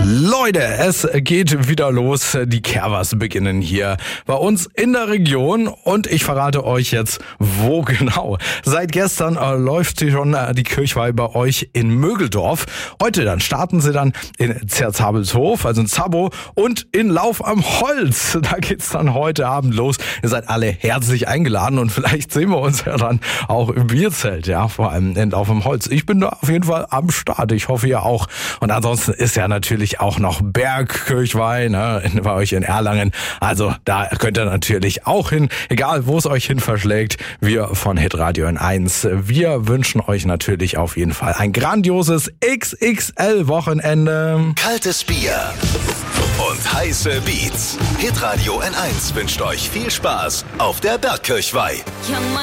Leute, es geht wieder los. Die Kerbers beginnen hier bei uns in der Region und ich verrate euch jetzt, wo genau. Seit gestern läuft schon die Kirchweih bei euch in Mögeldorf. Heute dann starten sie dann in Zerzabelshof, also in Zabo und in Lauf am Holz. Da geht's dann heute Abend los. Ihr seid alle herzlich eingeladen und vielleicht sehen wir uns ja dann auch im Bierzelt, ja, vor allem in Lauf am Holz. Ich bin da auf jeden Fall am Start. Ich hoffe, ihr auch. Und ansonsten ist ja natürlich auch noch Bergkirchweih, ne, bei euch in Erlangen. Also da könnt ihr natürlich auch hin, egal wo es euch hin verschlägt. Wir von Hitradio N1, wir wünschen euch natürlich auf jeden Fall ein grandioses XXL-Wochenende. Kaltes Bier und heiße Beats. Hitradio N1 wünscht euch viel Spaß auf der Bergkirchweih.